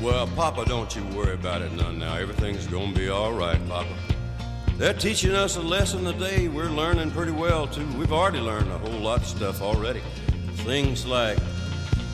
Well, Papa, don't you worry about it none now. Everything's gonna be all right, Papa. They're teaching us a lesson a day. We're learning pretty well, too. We've already learned a whole lot of stuff already. Things like